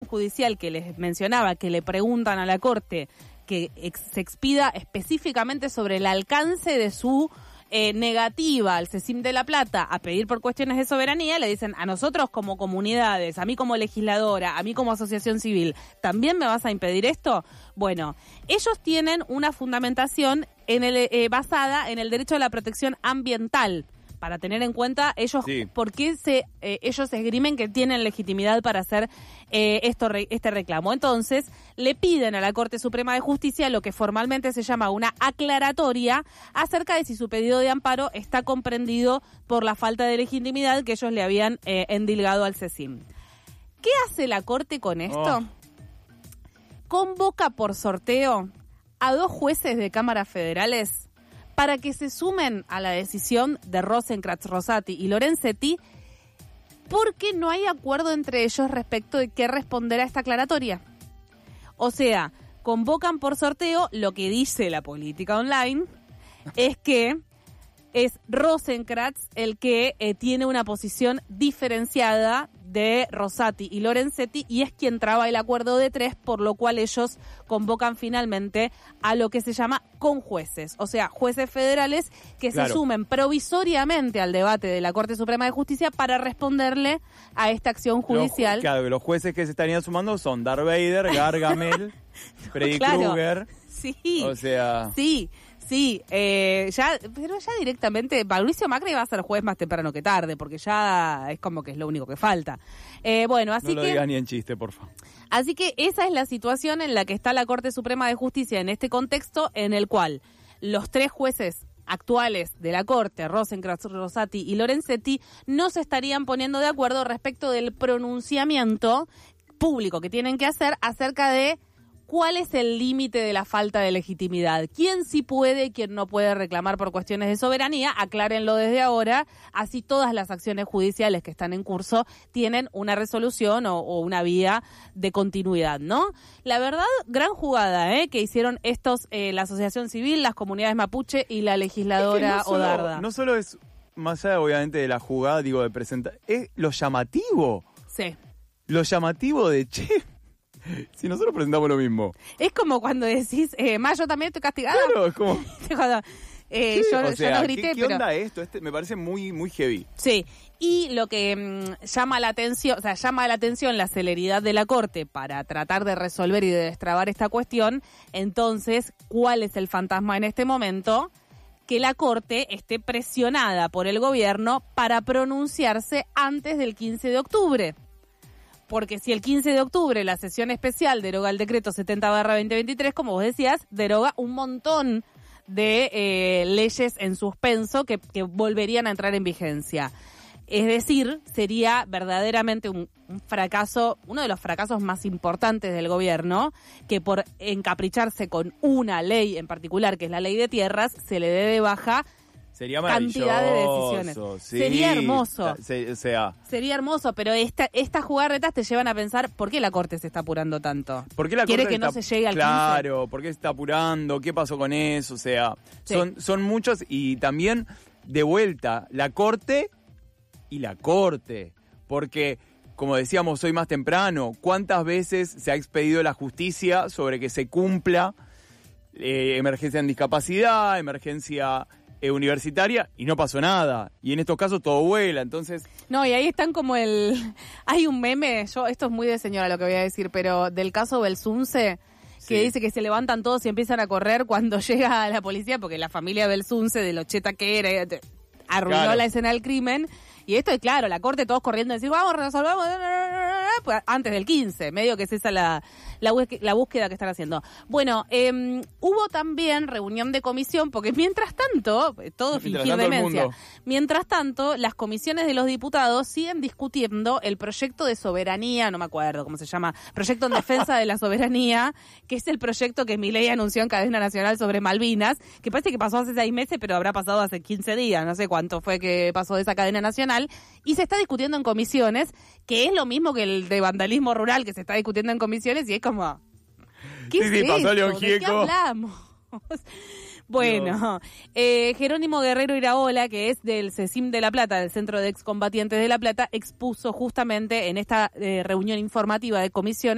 judicial que les mencionaba, que le preguntan a la Corte que se expida específicamente sobre el alcance de su negativa al CECIM de La Plata a pedir por cuestiones de soberanía, le dicen a nosotros como comunidades, a mí como legisladora, a mí como asociación civil, ¿también me vas a impedir esto? Bueno, ellos tienen una fundamentación basada en el derecho a la protección ambiental, para tener en cuenta ellos por qué ellos esgrimen que tienen legitimidad para hacer este reclamo. Entonces, le piden a la Corte Suprema de Justicia lo que formalmente se llama una aclaratoria acerca de si su pedido de amparo está comprendido por la falta de legitimidad que ellos le habían endilgado al CECIM. ¿Qué hace la Corte con esto? Convoca por sorteo a 2 jueces de cámaras federales para que se sumen a la decisión de Rosenkrantz, Rosati y Lorenzetti, porque no hay acuerdo entre ellos respecto de qué responder a esta aclaratoria. O sea, convocan por sorteo, lo que dice la política online es que es Rosenkrantz el que tiene una posición diferenciada de Rosati y Lorenzetti y es quien traba el acuerdo de 3, por lo cual ellos convocan finalmente a lo que se llama conjueces, o sea, jueces federales que se sumen provisoriamente al debate de la Corte Suprema de Justicia para responderle a esta acción judicial. Los jueces que se estarían sumando son Darth Vader, Gargamel, Freddy Krueger. Sí, o sea... Sí, pero ya directamente Mauricio Macri va a ser juez más temprano que tarde, porque ya es como que es lo único que falta. Bueno, así no lo digas ni en chiste, por favor. Así que esa es la situación en la que está la Corte Suprema de Justicia en este contexto, en el cual los 3 jueces actuales de la Corte, Rosenkrantz, Rosati y Lorenzetti, no se estarían poniendo de acuerdo respecto del pronunciamiento público que tienen que hacer acerca de ¿cuál es el límite de la falta de legitimidad? ¿Quién sí puede y quién no puede reclamar por cuestiones de soberanía? Aclárenlo desde ahora, así todas las acciones judiciales que están en curso tienen una resolución o una vía de continuidad, ¿no? La verdad, gran jugada que hicieron la asociación civil, las comunidades mapuche y la legisladora Odarda. No solo es, más allá obviamente de la jugada, digo, de presentar, es lo llamativo. Sí. Lo llamativo de, si nosotros presentamos lo mismo. Es como cuando decís, yo también estoy castigada. Claro, es como... yo no grité, ¿qué onda esto? Me parece muy, muy heavy. Sí, y lo que llama la atención la celeridad de la Corte para tratar de resolver y de destrabar esta cuestión. Entonces, ¿cuál es el fantasma en este momento? Que la Corte esté presionada por el gobierno para pronunciarse antes del 15 de octubre. Porque si el 15 de octubre la sesión especial deroga el decreto 70/2023, como vos decías, deroga un montón de leyes en suspenso que volverían a entrar en vigencia. Es decir, sería verdaderamente un fracaso, uno de los fracasos más importantes del gobierno, que por encapricharse con una ley en particular, que es la ley de tierras, se le dé de baja sería cantidad de decisiones. Sí, sería hermoso. Sería hermoso, pero estas jugarretas te llevan a pensar ¿por qué la Corte se está apurando tanto? ¿Por qué la ¿Quiere Corte que no se llegue al 15? Claro, ¿por qué se está apurando? ¿Qué pasó con eso? O sea, son muchos y también de vuelta la Corte y la Corte, porque como decíamos hoy más temprano, ¿cuántas veces se ha expedido la justicia sobre que se cumpla emergencia en discapacidad, emergencia universitaria y no pasó nada? Y en estos casos todo vuela, entonces... No, y ahí están como hay un meme, esto es muy de señora lo que voy a decir, pero del caso Belsunce, que dice que se levantan todos y empiezan a correr cuando llega la policía, porque la familia Belsunce, de lo cheta que era, arruinó la escena del crimen. Y esto es claro, la Corte todos corriendo a decir, vamos, resolvamos, pues antes del 15, medio que es esa la búsqueda que están haciendo. Bueno, hubo también reunión de comisión, porque mientras tanto, todo fingir demencia, mientras tanto, las comisiones de los diputados siguen discutiendo el proyecto de soberanía, no me acuerdo cómo se llama, proyecto en defensa de la soberanía, que es el proyecto que Milei anunció en Cadena Nacional sobre Malvinas, que parece que pasó hace 6 meses, pero habrá pasado hace 15 días, no sé cuánto fue que pasó de esa cadena nacional. Y se está discutiendo en comisiones, que es lo mismo que el de vandalismo rural, que se está discutiendo en comisiones, y es como... ¿Qué es pasó esto? ¿De qué hablamos? Bueno, Jerónimo Guerrero Iraola, que es del CECIM de La Plata, del Centro de Excombatientes de La Plata, expuso justamente en esta reunión informativa de comisiones